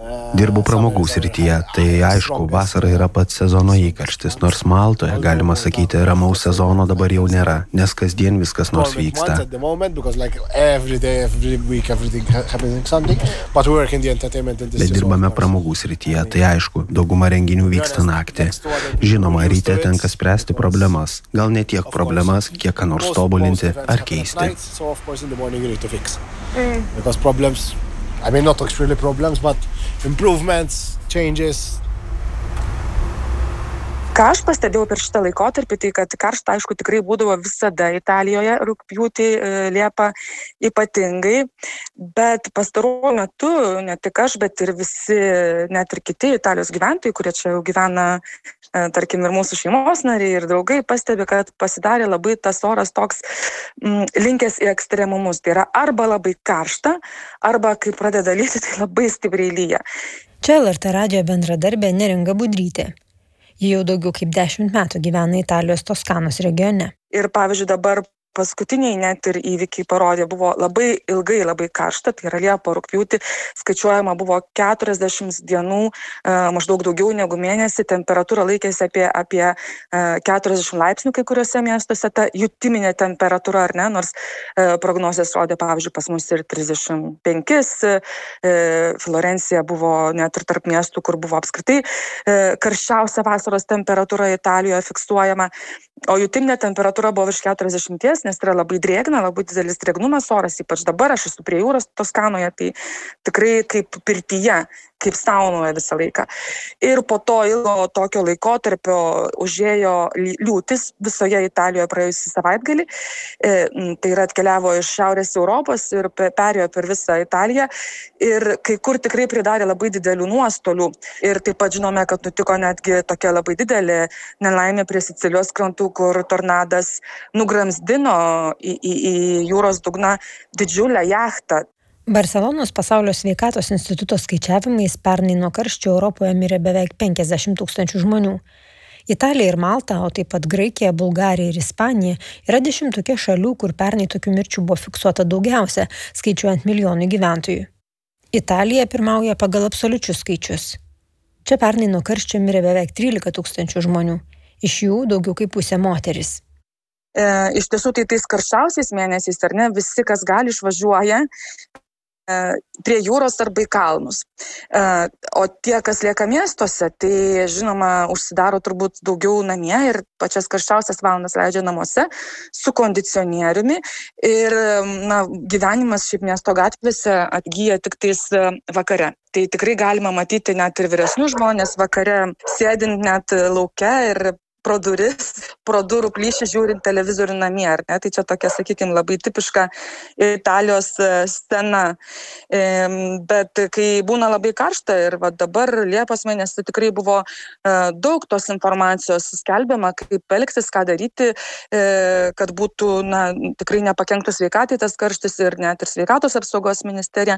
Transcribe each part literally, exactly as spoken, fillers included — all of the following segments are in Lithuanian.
Dirbu pramogų srityje, tai aišku, vasara yra pats sezono įkarštis, nors Maltoje, galima sakyti, ramaus sezono dabar jau nėra, nes kasdien viskas nors vyksta. Bet dirbame pramogų srityje, tai aišku, dauguma renginių vyksta naktį. Žinoma, ryte tenka spręsti problemas, gal ne tiek problemas, kiek ką nors tobulinti ar keisti. I mean, not really problems, but improvements, changes. Ką aš pastebėjau per šitą laikotarpį, tai kad karšta, aišku, tikrai būdavo visada Italijoje, rugpjūtį, liepą ypatingai, bet pastaruoju metu ne tik aš, bet ir visi, net ir kiti Italijos gyventojai, kurie čia jau gyvena, tarkim, ir mūsų šeimos nariai ir draugai, pastebi, kad pasidarė labai tas oras toks m, linkęs į ekstremumus. Tai yra arba labai karšta, arba kai pradeda lyti, tai labai stipriai lyja. Čia L R T radijo bendradarbė Neringa Budrytė. Ji jau daugiau kaip dešimt metų gyvena Italijos Toskanos regione. Ir pavyzdžiui, dabar paskutiniai net ir įvykiai parodė, buvo labai ilgai, labai karšta, tai yra liepą rugpjūtį, skaičiuojama buvo keturiasdešimt dienų, maždaug daugiau negu mėnesį, temperatūra laikėsi apie, apie keturiasdešimt laipsnių kai kuriuose miestuose, ta jutiminė temperatūra, ar ne, nors prognozės rodė, pavyzdžiui, pas mus ir trisdešimt penki, Florencija buvo net ir tarp miestų, kur buvo apskritai karščiausia vasaros temperatūra Italijoje fiksuojama, o jutiminė temperatūra buvo virš keturiasdešimties, nes tai yra labai drėgna, labai didelis drėgnumas oras, ypač dabar aš esu prie jūros Toskanoje, tai tikrai kaip pirtyje, kaip saunoje visą laiką. Ir po to ilgo tokio laikotarpio užėjo liūtis visoje Italijoje praėjusį savaitgalį, tai yra atkeliavo iš Šiaurės Europos ir perėjo per visą Italiją ir kai kur tikrai pridarė labai didelių nuostolių. Ir taip pat žinome, kad nutiko netgi tokia labai didelė nelaimė prie Sicilijos krantų, kur tornadas nugramzdino į, į, į jūros dugną didžiulę jachtą. Barselonos pasaulio sveikatos instituto skaičiavimais pernai nuo karščio Europoje mirė beveik penkiasdešimt tūkstančių žmonių. Italija ir Malta, o taip pat Graikija, Bulgarija ir Ispanija yra dešimtuke šalių, kur pernai tokių mirčių buvo fiksuota daugiausia, skaičiuojant milijonų gyventojų. Italija pirmauja pagal absoliučius skaičius. Čia pernai nuo karščio mirė beveik trylika tūkstančių žmonių, iš jų daugiau kaip pusė moteris. E, iš tiesų, tai tais karščiausiais mėnesiais, ar ne, visi, kas gali, išvažiuoja prie jūros arba į kalnus. O tie, kas lieka miestuose, tai žinoma, užsidaro turbūt daugiau namie ir pačias karščiausias valandas leidžia namuose su kondicionieriumi ir na, gyvenimas šiaip miesto gatvėse atgyja tik tais vakare. Tai tikrai galima matyti net ir vyresnius žmonės vakare sėdint net lauke ir pro duris, pro durų plyšį žiūrint televizorių namie, ar ne? Tai čia tokia, sakykime, labai tipiška Italijos scena. Bet kai būna labai karšta ir va, dabar Liepos mėnesį tikrai buvo daug tos informacijos skelbiama, kaip elgtis, ką daryti, kad būtų na, tikrai nepakenktų sveikatai tas karštis ir net ir sveikatos apsaugos ministerija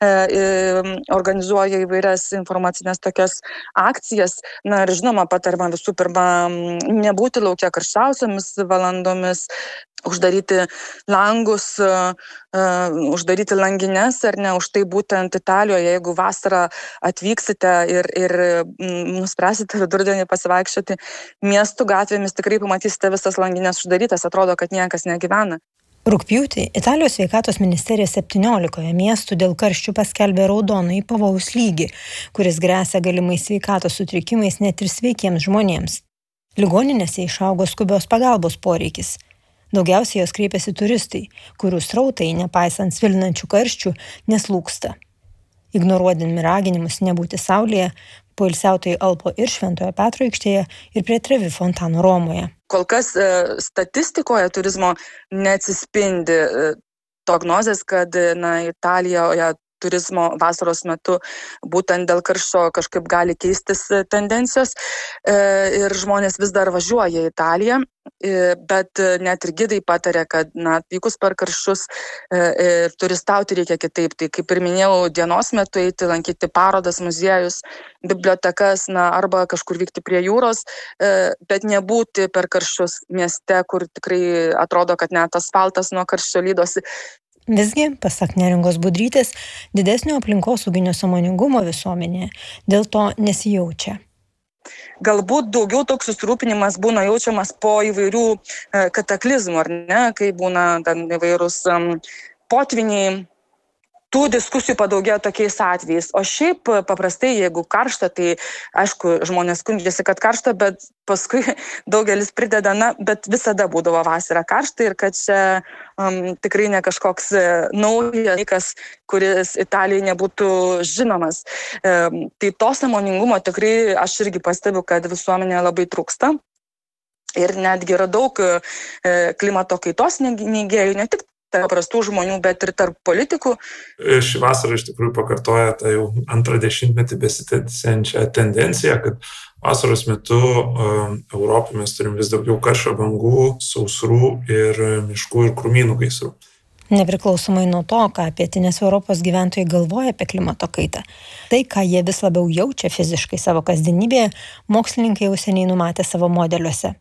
organizuoja įvairias informacinės tokias akcijas. Na ir žinoma, patarima visų pirma nebūti lauke karščiausiamis valandomis, uždaryti langus, uh, uždaryti langines, ar ne, už tai būtent Italijoje, jeigu vasarą atvyksite ir, ir nuspręsite vidurdienį pasivaikščioti miestų gatvėmis, tikrai pamatysite visas langines uždarytas, atrodo, kad niekas negyvena. Rugpjūtį Italijos sveikatos ministerija septyniolikoje miestų dėl karščių paskelbė raudonąjį pavojaus lygį, kuris gresia galimais sveikatos sutrikimais net ir sveikiems žmonėms. Ligoninėse išaugo skubios pagalbos poreikis. Daugiausiai jos kreipiasi turistai, kurių srautai, nepaisant svilinančių karščių, neslūgsta. Ignoruodami raginimus nebūti saulėje, poilsiautojai Alpo ir Šventojo Petro aikštėje ir prie Trevi fontano Romoje. Kol kas e, statistikoje turizmo neatsispindi e, prognozės, kad na, Italijoje turizmo vasaros metu būtent dėl karščio kažkaip gali keistis tendencijos e, ir žmonės vis dar važiuoja į Italiją, e, bet net ir gidai patarė, kad na, atvykus per karščius e, e, turistauti reikia kitaip. Tai kaip ir minėjau, dienos metu eiti, lankyti parodas, muziejus, bibliotekas, na, arba kažkur vykti prie jūros, e, bet nebūti per karščius mieste, kur tikrai atrodo, kad net asfaltas nuo karščio lydosi. Visgi, pasak Neringos Budrytės, didesnio aplinkosauginio sąmoningumo visuomenėje dėl to nesijaučia. Galbūt daugiau toks susirūpinimas būna jaučiamas po įvairių kataklizmų, ar ne, kai būna ten įvairūs potviniai. Tų diskusijų padaugėjo tokiais atvejais. O šiaip paprastai, jeigu karšta, tai aišku, žmonės skundžiasi, kad karšta, bet paskui daugelis prideda, na, bet visada būdavo vasara karšta ir kad čia um, tikrai ne kažkoks naujas dalykas, kuris Italijai nebūtų žinomas. Um, tai to sąmoningumo tikrai aš irgi pastebiu, kad visuomenė labai trūksta. Ir netgi yra daug e, klimato kaitos neigėjų, ne tik tarp paprastų žmonių, bet ir tarp politikų. Ši vasara iš tikrųjų pakartoja tą jau antrą dešimtmetį besitęsiančią tendenciją, kad vasaros metu uh, Europoje mes turim vis daugiau karščio bangų, sausrų ir miškų ir krūmynų gaisrų. Nepriklausomai nuo to, ką pietinės Europos gyventojai galvoja apie klimato kaitą, tai, ką jie vis labiau jaučia fiziškai savo kasdienybėje, mokslininkai jau seniai numatė savo modeliuose.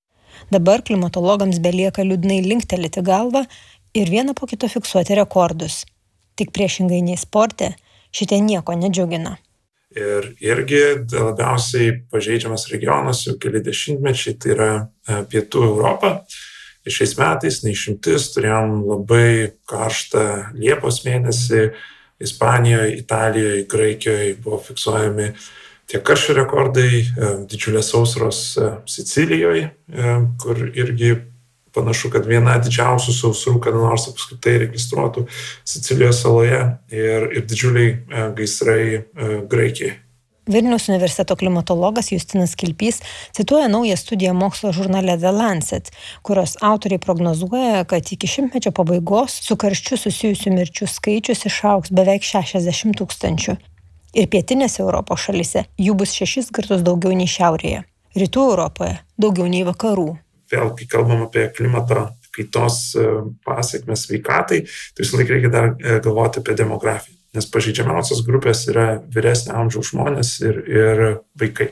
Dabar klimatologams belieka liūdnai linktelėti galvą ir vieną po kito fiksuoti rekordus. Tik priešingai nei sporte, šitie nieko nedžiugina. Ir irgi labiausiai pažeidžiamas regionas jau keli dešimtmečiai, tai yra Pietų Europa. Ir šiais metais, neišimtis, turėjom labai karštą Liepos mėnesį. Ispanijoje, Italijoje, Graikijoje buvo fiksuojami tiek karščio rekordai, didžiulės sausros Sicilijoje, kur irgi panašu, kad viena didžiausių sausrų kada nors apskritai registruotų Sicilijos saloje ir, ir didžiuliai gaisrai Graikijoje. Vilniaus universiteto klimatologas Justinas Kilpys cituoja naują studiją mokslo žurnale The Lancet, kurios autoriai prognozuoja, kad iki šimtmečio pabaigos su karščiu susijusių mirčių skaičius išaugs beveik šešiasdešimt tūkstančių. Ir pietinėse Europos šalyse jų bus šešis kartus daugiau nei šiaurėje. Rytų Europoje daugiau nei vakarų. Vėl, kai kalbam apie klimato kaitos pasiekmes sveikatai, tai visą laiką reikia dar galvoti apie demografiją, nes pažeidžiamiausios grupės yra vyresnio amžiaus žmonės ir, ir vaikai.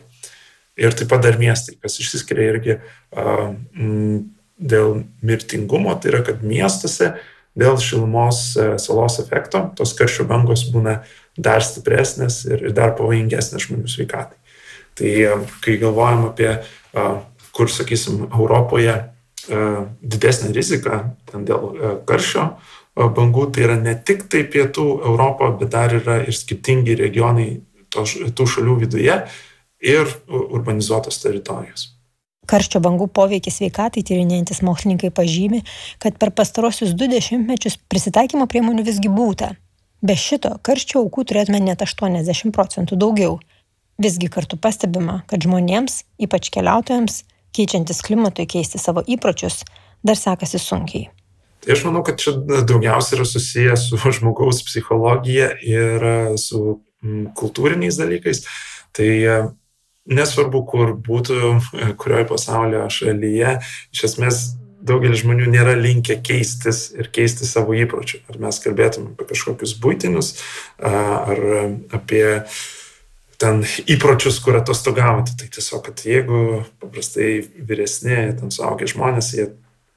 Ir taip pat dar miestai, kas išsiskiria irgi uh, m, dėl mirtingumo, tai yra, kad miestuose dėl šilumos uh, salos efekto tos karščio bangos būna dar stipresnės ir, ir dar pavojingesnės žmonių sveikatai. Tai uh, kai galvojam apie uh, kur, sakysim, Europoje e, didesnė rizika ten dėl e, karščio e, bangų, tai yra ne tik tai Pietų Europa, bet dar yra ir skirtingi regionai to, tų šalių viduje ir urbanizuotos teritorijos. Karščio bangų poveikį sveikatai tyrinėjantis mokslininkai pažymi, kad per pastarosius du dešimtmečius prisitaikymo priemonių visgi būta. Be šito karščio aukų turėtume net aštuoniasdešimt procentų daugiau. Visgi kartu pastebima, kad žmonėms, ypač keliautojams, keičiantis klimatui keisti savo įpročius, dar sekasi sunkiai. Tai aš manau, kad čia daugiausiai yra susijęs su žmogaus psichologija ir su kultūriniais dalykais. Tai nesvarbu, kur būtų, kurioje pasaulio šalyje, iš esmės daugelis žmonių nėra linkę keistis ir keisti savo įpročių. Ar mes kalbėtume apie kažkokius buitinius, ar apie ten įpročius, kur atostogauti. Tai tiesiog, kad jeigu paprastai vyresni, ten suaugę žmonės, jie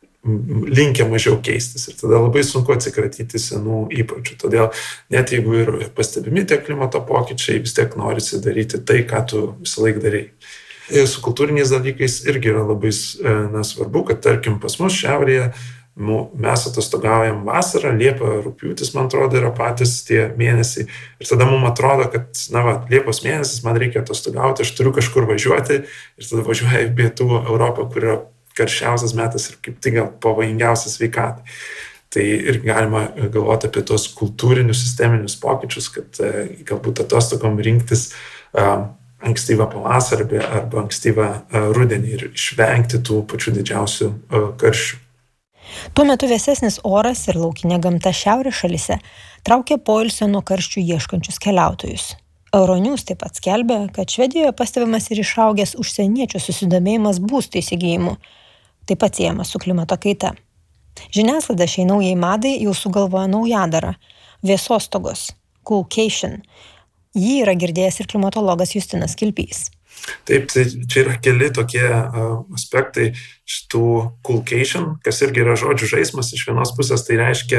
linkę mažiau keistis ir tada labai sunku atsikratyti senų įpročių. Todėl net jeigu ir pastebimi tie klimato pokyčiai, vis tiek norisi daryti tai, ką tu visą laiką darai. Ir su kultūriniais dalykais irgi yra labai na, svarbu, kad tarkim pas mus šiaurėje mes atostogaujam vasarą, Liepa, rugpjūtis, man atrodo, yra patys tie mėnesiai. Ir tada mums atrodo, kad, na, va, Liepos mėnesis man reikia atostogauti, aš turiu kažkur važiuoti ir tada važiuoju į Pietų Europą, kur yra karščiausias metas ir kaip tik gal pavojingiausias sveikatai. Tai ir galima galvoti apie tos kultūrinius, sisteminius pokyčius, kad e, galbūt atostogom rinktis e, ankstyvą pavasarį arba ankstyvą e, rudenį ir išvengti tų pačių didžiausių e, karščių. Tuo metu vėsesnis oras ir laukinė gamta šiaurės šalyse traukia poilsio nuo karščių ieškančius keliautojus. Euronews taip pat skelbia, kad Švedijoje pastebimas ir išaugęs užsieniečių susidomėjimas būstų įsigijimu, taip pat siejamas su klimato kaita. Žiniasklaida šiai naujai madai jau sugalvoja naujadarą – vėsostogos, coolcation. Jį yra girdėjęs ir klimatologas Justinas Kilpys. Taip, tai čia yra keli tokie uh, aspektai šitų coolcation, kas irgi yra žodžių žaismas. Iš vienos pusės tai reiškia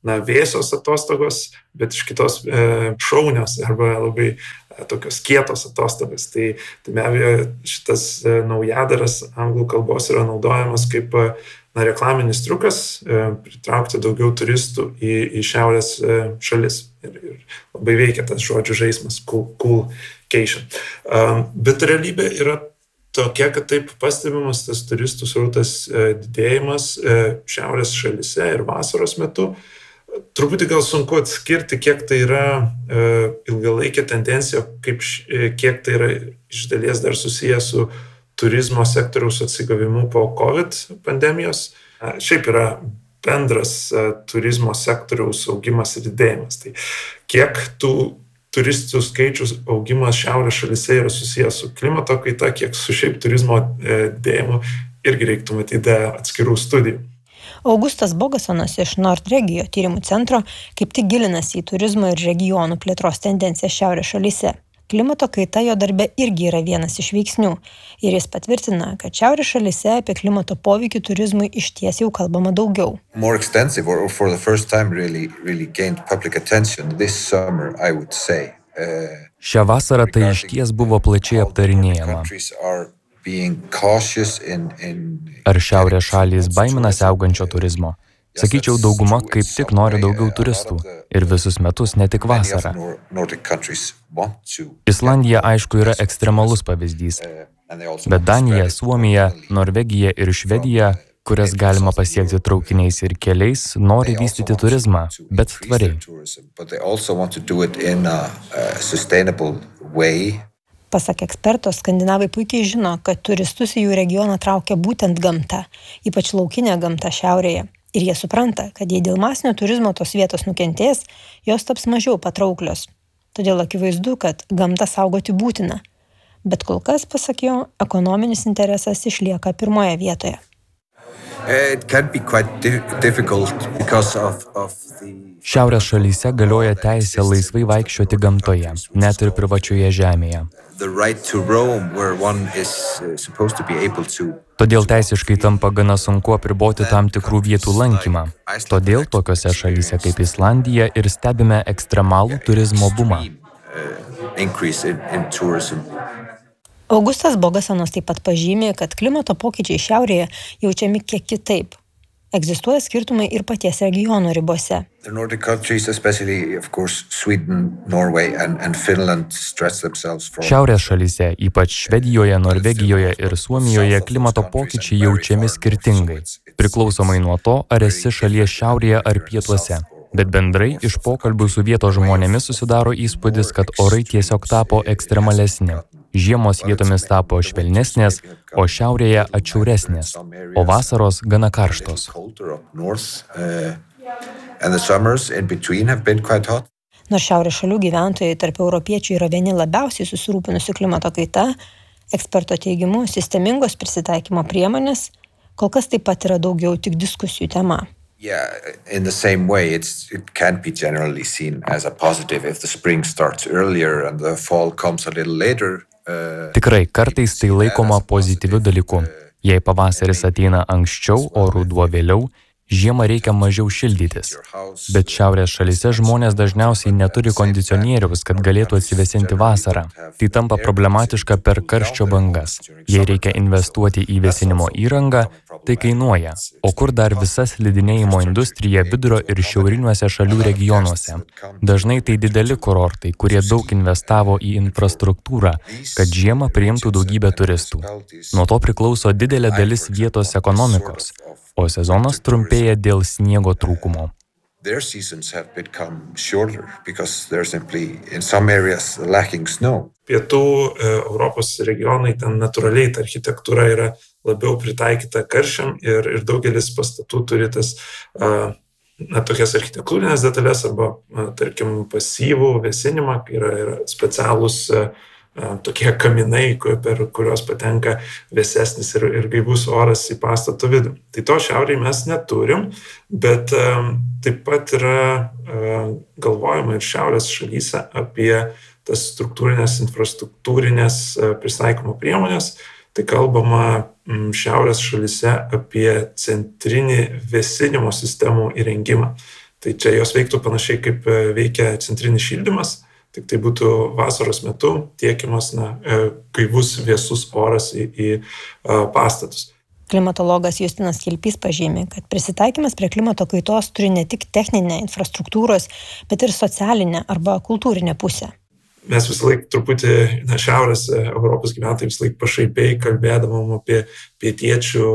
na, vėsios atostogos, bet iš kitos e, šaunios arba labai e, tokios kietos atostogos. Tai, tai be abejo šitas e, naujadaras anglų kalbos yra naudojamas kaip na, reklaminis triukas e, pritraukti daugiau turistų į, į šiaurės e, šalis. Ir, ir labai veikia tas žodžių žaismas cool, coolcation. Um, bet realybė yra tokia, kad taip pastebimas tas turistų srautas e, didėjimas e, šiaurės šalise ir vasaros metu. Truputį gal sunku atskirti, kiek tai yra e, ilgalaikė tendencija, kaip, e, kiek tai yra iš dalies dar susiję su turizmo sektoriaus atsigavimu po COVID pandemijos. E, šiaip yra bendras e, turizmo sektoriaus augimas ir didėjimas. Tai kiek tų turistų skaičius augimas šiaurės šalyse yra susijęs su klimato kaita, kiek su šiaip turizmo didėjimu, irgi reiktų matyti atskirų studijų. Augustas Bogasonas iš Nordregio tyrimų centro kaip tik gilinasi į turizmo ir regionų plėtros tendenciją šiaurės šalyse. Klimato kaita jo darbe irgi yra vienas iš veiksnių ir jis patvirtina, kad šiaurės šalyse apie klimato poveikį turizmui išties jau kalbama daugiau. More extensive or for the first time really, really gained public attention this summer, I would say. Uh, Šią vasarą tai išties buvo plačiai aptarinėjama. Ar šiaurės šalys baiminasi augančio turizmo? Sakyčiau, dauguma kaip tik nori daugiau turistų ir visus metus, ne tik vasarą. Islandija, aišku, yra ekstremalus pavyzdys, bet Danija, Suomija, Norvegija ir Švedija, kurias galima pasiekti traukiniais ir keliais, nori vystyti turizmą, bet tvariai. Pasak eksperto, skandinavai puikiai žino, kad turistus į jų regioną traukia būtent gamta, ypač laukinė gamta šiaurėje. Ir jie supranta, kad jei dėl masinio turizmo tos vietos nukentės, jos taps mažiau patrauklios. Todėl akivaizdu, kad gamtą saugoti būtina. Bet kol kas, pasak jo, ekonominis interesas išlieka pirmoje vietoje. Šiaurės šalyse galioja teisė laisvai vaikščioti gamtoje, net ir privačioje žemėje. Todėl teisiškai tampa gana sunku apriboti tam tikrų vietų lankymą. Todėl tokiose šalyse kaip Islandija ir stebime ekstremalų turizmo bumą. Augustas Bogasonas taip pat pažymė, kad klimato pokyčiai šiaurėje jaučiami kiek kitaip. Egzistuoja skirtumai ir paties regiono ribose. Šiaurės šalyse, ypač Švedijoje, Norvegijoje ir Suomijoje, klimato pokyčiai jaučiami skirtingai, priklausomai nuo to, ar esi šalies šiaurėje ar pietuose. Bet bendrai iš pokalbių su vietos žmonėmis susidaro įspūdis, kad orai tiesiog tapo ekstremalesni. Žiemos vietomis tapo švelnesnės, o šiaurėje atšiauresnės, o vasaros gana karštos. Nors šiaurės šalių gyventojai tarp europiečių yra vieni labiausiai susirūpinusių klimato kaita, eksperto teigimu, sistemingos prisitaikymo priemonės kol kas taip pat yra daugiau tik diskusijų tema. Yeah, in the same way, it's, it can't be generally seen as a positive if the spring starts earlier and the fall comes a little later. Uh, Tikrai, kartais tai laikoma pozityviu dalyku. Jei pavasaris ateina anksčiau, o ruduo vėliau, žiemą reikia mažiau šildytis. Bet šiaurės šalyse žmonės dažniausiai neturi kondicionieriaus, kad galėtų atsivėsinti vasarą. Tai tampa problematiška per karščio bangas. Jei reikia investuoti į vėsinimo įrangą, tai kainuoja. O kur dar visa slidinėjimo industrija vidurio ir šiauriniuose šalių regionuose? Dažnai tai dideli kurortai, kurie daug investavo į infrastruktūrą, kad žiemą priimtų daugybę turistų. Nuo to priklauso didelė dalis vietos ekonomikos, o sezonas trumpėja dėl sniego trūkumo. Pietų Europos regionai, ten natūraliai ta architektūra yra labiau pritaikyta karščiam ir, ir daugelis pastatų turi tas na, tokias architektūrinės detalės arba, tarkim, pasyvų vėsinimą, yra, yra specialūs tokie kaminai, per kurios patenka vėsesnis ir, ir gaivus oras į pastato vidų. Tai to šiaurėje mes neturim, bet um, taip pat yra um, galvojama ir šiaurės šalyse apie tas struktūrinės, infrastruktūrinės uh, pristaikymo priemonės. Tai kalbama um, šiaurės šalyse apie centrinį vėsinimo sistemų įrengimą. Tai čia jos veiktų panašiai kaip veikia centrinis šildymas, tik tai būtų vasaros metu tiekiamas na, gaivus vėsus oras į, į pastatus. Klimatologas Justinas Kilpys pažymi, kad prisitaikymas prie klimato kaitos turi ne tik techninę infrastruktūros, bet ir socialinę arba kultūrinę pusę. Mes visą laiką truputį, na, šiaurės Europos gyventojai visą laiką pašaipiai kalbėdavom apie pietiečių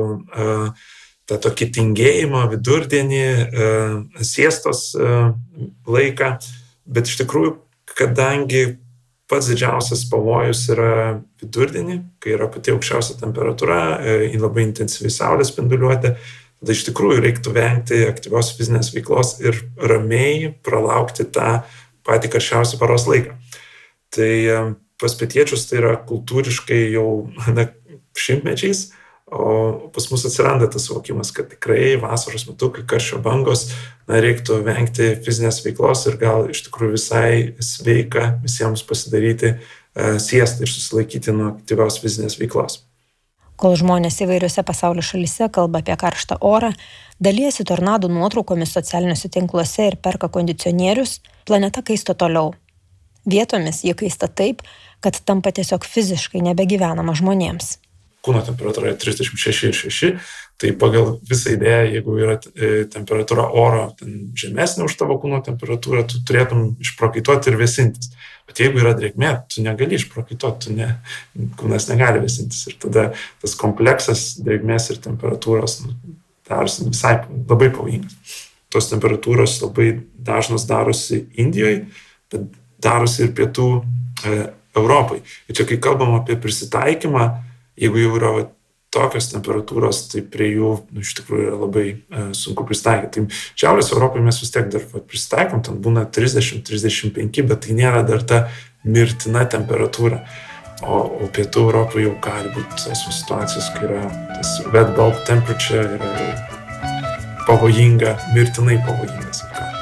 tą tokį tingėjimą, vidurdienį, siestos laiką, bet iš tikrųjų, kadangi pats didžiausias pavojus yra vidurdienį, kai yra pati aukščiausia temperatūra, labai intensyvi saulės spinduliuotė, tada iš tikrųjų reiktų vengti aktyvios fizinės veiklos ir ramiai pralaukti tą patį karščiausią paros laiką. Tai pas pietiečius tai yra kultūriškai jau na, šimtmečiais, o pas mus atsiranda tas suvokimas, kad tikrai vasaros metu, kai karščio bangos, na, reiktų vengti fizinės veiklos ir gal iš tikrųjų visai sveika visiems pasidaryti uh, siestą ir susilaikyti nuo aktyvios fizinės veiklos. Kol žmonės įvairiose pasaulio šalyse kalba apie karštą orą, dalijasi tornadų nuotraukomis socialiniuose tinkluose ir perka kondicionierius, planeta kaista toliau. Vietomis jie kaista taip, kad tampa tiesiog fiziškai nebegyvenama žmonėms. Kūno temperatūra yra trisdešimt šeši ir šeši, tai pagal visą idėją, jeigu yra temperatūra oro žemesnė už tavo kūno temperatūrą, tu turėtum išprakaituoti ir vėsintis. Bet jeigu yra drėgmė, tu negali išprakaituoti, tu ne, kūnas negali vėsintis. Ir tada tas kompleksas drėgmės ir temperatūros nu, darosi visai labai pavojingas. Tos temperatūros labai dažnos darosi Indijoje, bet darosi ir pietų e, Europai. Ir čia, kai kalbam apie prisitaikymą, jeigu jau yra tokios temperatūros, tai prie jų nu, iš tikrųjų yra labai e, sunku pristaikyti. Tai Šiaurės Europoje mes vis tiek dar pristaikom, ten būna trisdešimt trisdešimt penki, bet tai nėra dar ta mirtina temperatūra. O, o pietų Europoje jau gali būti tos situacijos, kai yra tas wet bulb temperature, yra jau pavojinga, mirtinai pavojingas.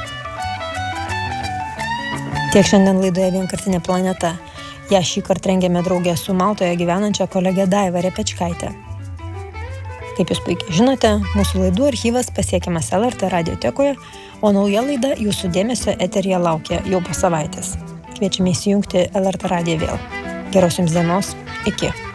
Tiek šiandien laidoje Vienkartinė planeta. Ja šį kartą rengėme draugę su Maltoje gyvenančia kolegė Daiva Repečkaitė. Kaip jūs puikiai žinote, mūsų laidų archyvas pasiekiamas L R T radiotekoje, o nauja laida jūsų dėmesio eteryje laukia jau po savaitės. Kviečiame įsijungti L R T radiją vėl. Geros jums dienos. Iki.